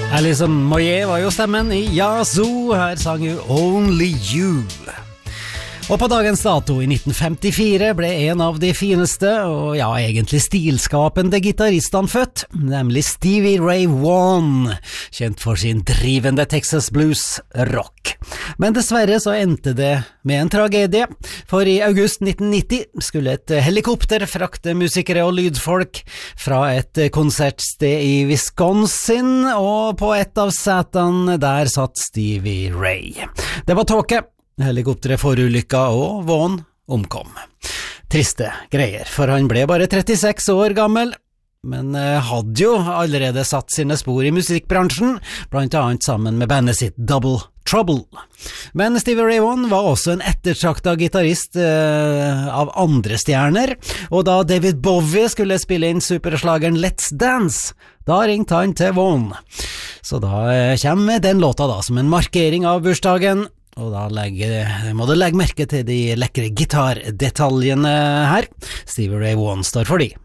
Alison Moyet var jo stemmen i Yazoo, her sang hun Only You. Og på dagens dato i 1954 ble en av de fineste og ja, egentlig stilskapende gitaristene født, nemlig Stevie Ray Vaughan, kjent for sin drivende Texas blues rock. Men dessverre så endte det med en tragedie, for i august 1990 skulle et helikopter frakte musikere og lydfolk fra et konsertsted i Wisconsin, og på et av setene der satt Stevie Ray. Det var tåke. Helikopteret forulykka og Vaughan omkom. Triste greier, for han ble bare 36 år gammel, men hadde jo allerede satt sine spor i musikkbransjen, blant annet sammen med bandet sitt Double Trouble. Men Stevie Ray Vaughan var også en ettertraktet gitarist av andre stjerner, og da David Bowie skulle spille inn superslageren Let's Dance, da ringte han til Vaughan. Så da kommer den låta da som en markering av bursdagen, og da må du legge merke til de lekre gitardetaljene her. Stevie Ray Vaughan står for de.